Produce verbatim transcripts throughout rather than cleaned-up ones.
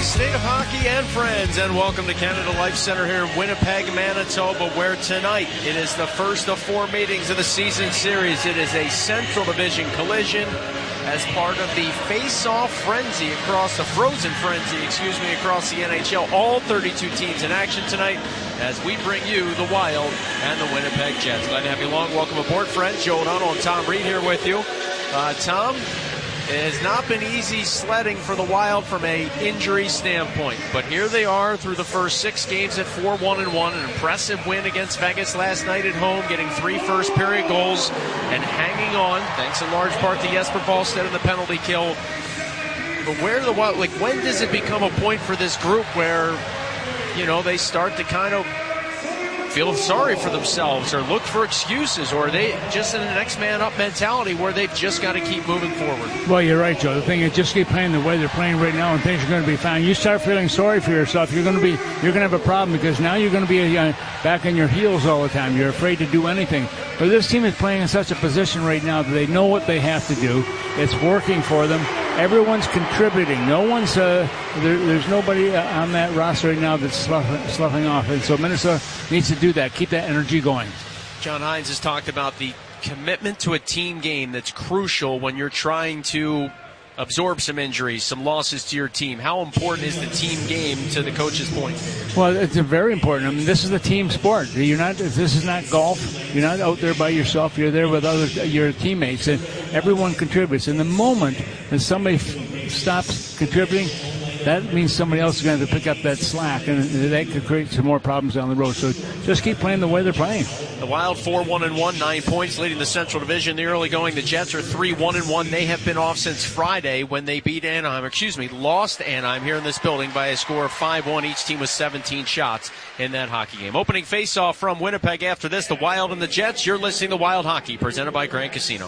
State of Hockey and friends, and welcome to Canada Life Center here in Winnipeg, Manitoba, where tonight it is the first of four meetings of the season series. It is a Central Division collision as part of the face-off frenzy across the frozen frenzy, excuse me, across the N H L. All thirty-two teams in action tonight as we bring you the Wild and the Winnipeg Jets. Glad to have you along. Welcome aboard, friends. Joe O'Donnell and Tom Reed here with you. Uh, Tom, it has not been easy sledding for the Wild from a injury standpoint, but here they are through the first six games at four one and one. An impressive win against Vegas last night at home, getting three first period goals and hanging on, thanks in large part to Jesper Wallstedt in the penalty kill. But where the Wild, like, when does it become a point for this group where, you know, they start to kind of feel sorry for themselves or look for excuses, or are they just in a next man up mentality where they've just got to keep moving forward? Well, you're right, Joe. The thing is, just keep playing the way they're playing right now, and things are going to be fine. You start feeling sorry for yourself, you're going to be you're going to have a problem, because now you're going to be uh, back on your heels all the time. You're afraid to do anything. But this team is playing in such a position right now that they know what they have to do. It's working for them. Everyone's contributing. No one's uh, there, there's nobody uh, on that roster right now that's sloughing, sloughing off, and so Minnesota needs to do that. Keep that energy going. John Hines has talked about the commitment to a team game that's crucial when you're trying to absorb some injuries, some losses to your team. How important is the team game, to the coach's point? Well, it's a very important. I mean, this is a team sport. You're not. This is not golf. You're not out there by yourself. You're there with other your teammates, and everyone contributes. And the moment that somebody f- stops contributing, that means somebody else is going to pick up that slack, and that could create some more problems down the road. So just keep playing the way they're playing. The Wild four one and one, nine points, leading the Central Division. The early going, the Jets are three one and one. They have been off since Friday when they beat Anaheim, excuse me, lost Anaheim here in this building by a score of five one. Each team with seventeen shots in that hockey game. Opening faceoff from Winnipeg after this, the Wild and the Jets. You're listening to Wild Hockey, presented by Grand Casino.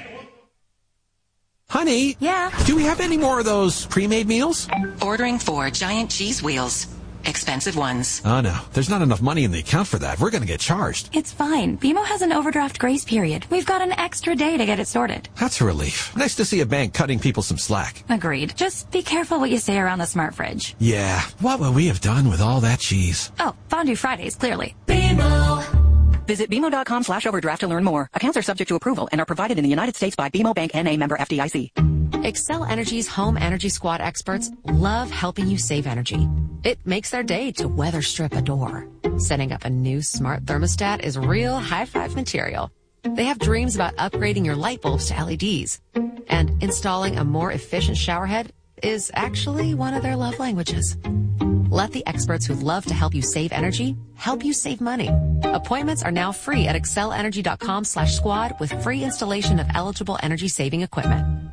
Honey, yeah? Do we have any more of those pre-made meals? Ordering four giant cheese wheels. Expensive ones. Oh, no. There's not enough money in the account for that. We're going to get charged. It's fine. B M O has an overdraft grace period. We've got an extra day to get it sorted. That's a relief. Nice to see a bank cutting people some slack. Agreed. Just be careful what you say around the smart fridge. Yeah. What would we have done with all that cheese? Oh, Fondue Fridays, clearly. B M O. Visit B M O dot com slash overdraft to learn more. Accounts are subject to approval and are provided in the United States by B M O Bank N A, member F D I C. Xcel Energy's Home Energy Squad experts love helping you save energy. It makes their day to weather strip a door. Setting up a new smart thermostat is real high-five material. They have dreams about upgrading your light bulbs to L E Ds. And installing a more efficient shower head is actually one of their love languages. Let the experts who love to help you save energy help you save money. Appointments are now free at xcel energy dot com slash squad with free installation of eligible energy-saving equipment.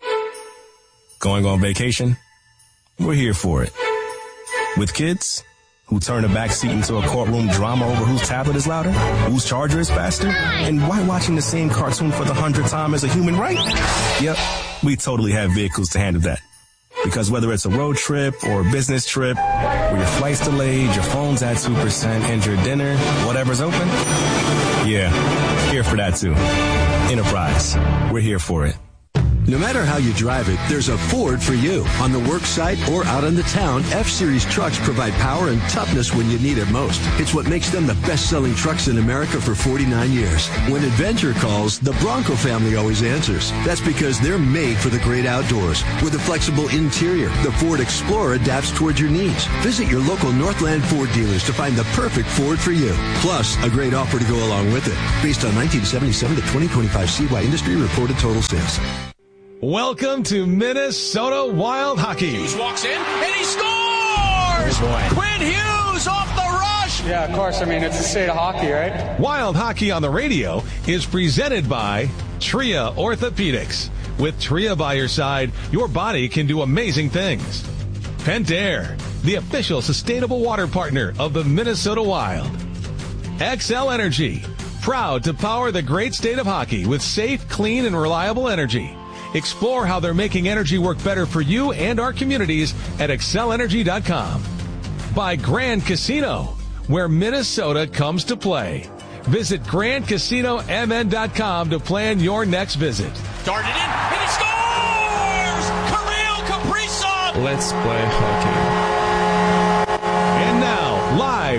Going on vacation? We're here for it. With kids who turn the backseat into a courtroom drama over whose tablet is louder, whose charger is faster, and why watching the same cartoon for the hundredth time is a human right? Yep, we totally have vehicles to handle that. Because whether it's a road trip or a business trip, where your flight's delayed, your phone's at two percent, and your dinner, whatever's open, yeah, here for that too. Enterprise, we're here for it. No matter how you drive it, there's a Ford for you. On the work site or out in the town, F-Series trucks provide power and toughness when you need it most. It's what makes them the best-selling trucks in America for forty-nine years. When adventure calls, the Bronco family always answers. That's because they're made for the great outdoors. With a flexible interior, the Ford Explorer adapts towards your needs. Visit your local Northland Ford dealers to find the perfect Ford for you. Plus, a great offer to go along with it. Based on nineteen seventy-seven to twenty twenty-five C Y Industry reported total sales. Welcome to Minnesota Wild Hockey. Hughes walks in, and he scores! Oh boy. Quinn Hughes off the rush! Yeah, of course. I mean, it's the state of hockey, right? Wild Hockey on the Radio is presented by Tria Orthopedics. With Tria by your side, your body can do amazing things. Pentair, the official sustainable water partner of the Minnesota Wild. Xcel Energy, proud to power the great state of hockey with safe, clean, and reliable energy. Explore how they're making energy work better for you and our communities at xcel energy dot com. By Grand Casino, where Minnesota comes to play. Visit grand casino m n dot com to plan your next visit. Darted in, and he scores! Kirill Kaprizov! Let's play hockey.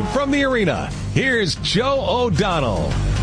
Live from the arena, here's Joe O'Donnell.